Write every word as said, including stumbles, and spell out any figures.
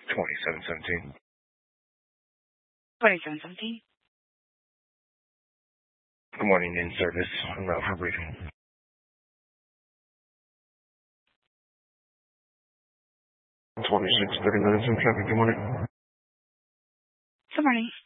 twenty-seven seventeen. twenty-seven seventeen. Good morning, in service. I'm out for briefing. twenty-six thirty minutes in traffic. Good morning. Good morning.